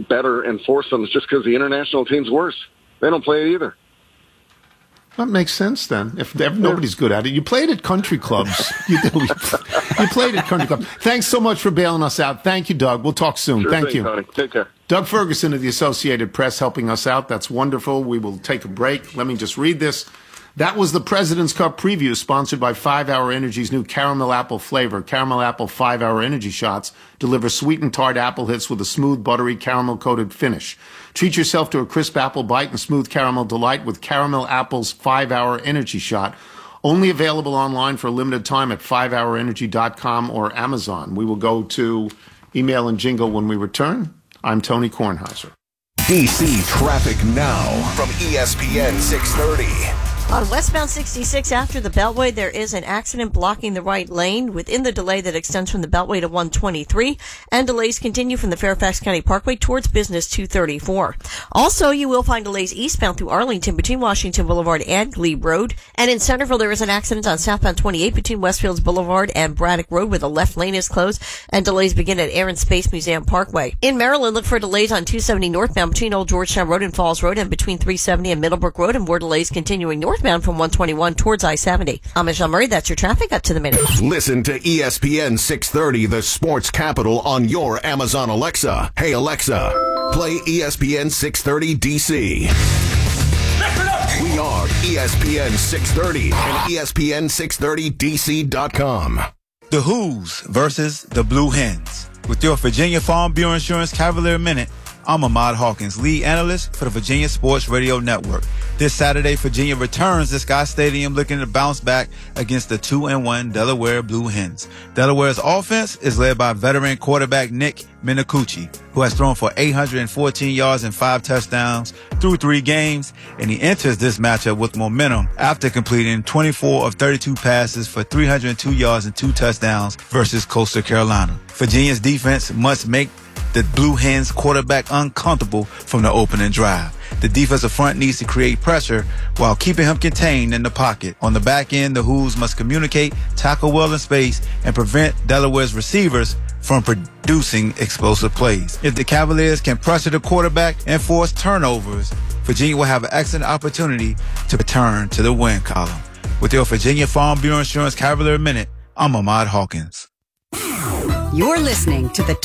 better and force them just because the international team's worse. They don't play it either. That makes sense then. If nobody's good at it, you played at country clubs. You played at country clubs. Thanks so much for bailing us out. Thank you, Doug. We'll talk soon. Sure Thank thing, you. Tony. Take care. Doug Ferguson of the Associated Press helping us out. That's wonderful. We will take a break. Let me just read this. That was the President's Cup preview sponsored by 5 Hour Energy's new caramel apple flavor. Caramel apple 5 Hour Energy shots deliver sweet and tart apple hits with a smooth, buttery, caramel-coated finish. Treat yourself to a crisp apple bite and smooth caramel delight with Caramel Apple's 5 Hour Energy shot. Only available online for a limited time at 5hourenergy.com or Amazon. We will go to email and jingle when we return. I'm Tony Kornheiser. DC traffic now from ESPN 630. On westbound 66 after the Beltway, there is an accident blocking the right lane within the delay that extends from the Beltway to 123, and delays continue from the Fairfax County Parkway towards Business 234. Also, you will find delays eastbound through Arlington between Washington Boulevard and Glebe Road. And in Centerville, there is an accident on southbound 28 between Westfields Boulevard and Braddock Road where the left lane is closed, and delays begin at Air and Space Museum Parkway. In Maryland, look for delays on 270 northbound between Old Georgetown Road and Falls Road and between 370 and Middlebrook Road, and more delays continuing northbound from 121 towards I-70. I'm Michelle Murray. That's your traffic up to the minute. Listen to ESPN 630, the sports capital, on your Amazon Alexa. Hey, Alexa, play ESPN 630 DC. We are ESPN 630 and ESPN630DC.com. The Who's versus the Blue Hens. With your Virginia Farm Bureau Insurance Cavalier Minute, I'm Ahmad Hawkins, lead analyst for the Virginia Sports Radio Network. This Saturday, Virginia returns to Scott Stadium looking to bounce back against the 2-1 Delaware Blue Hens. Delaware's offense is led by veteran quarterback Nick Minacucci, who has thrown for 814 yards and 5 touchdowns through 3 games, and he enters this matchup with momentum after completing 24 of 32 passes for 302 yards and 2 touchdowns versus Coastal Carolina. Virginia's defense must make the Blue Hens quarterback uncomfortable from the opening drive. The defensive front needs to create pressure while keeping him contained in the pocket. On the back end, the Who's must communicate, tackle well in space, and prevent Delaware's receivers from producing explosive plays. If the Cavaliers can pressure the quarterback and force turnovers, Virginia will have an excellent opportunity to return to the win column. With your Virginia Farm Bureau Insurance Cavalier Minute, I'm Ahmad Hawkins. You're listening to the